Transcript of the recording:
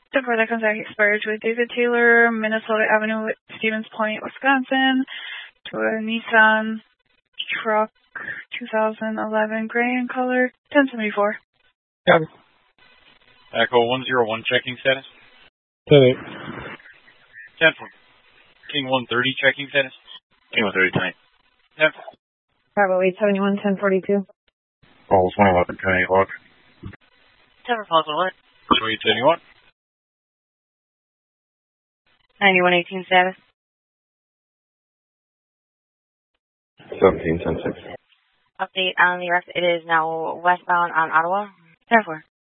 10-4, that comes back expired to a David Taylor, Minnesota Avenue, Stevens Point, Wisconsin, to a Nissan truck, 2011, gray in color, 1074. Copy. Echo 101, checking status. 10-8. 10-4. King 130, checking status. King 130 tonight. 10-4. Bravo 871, 1042. Balls 111, 10-8 log. 10-4, Falls 111. 871. 9118 status. 17, 10-6. Update on the arrest. It is now westbound on Ottawa. 10-4.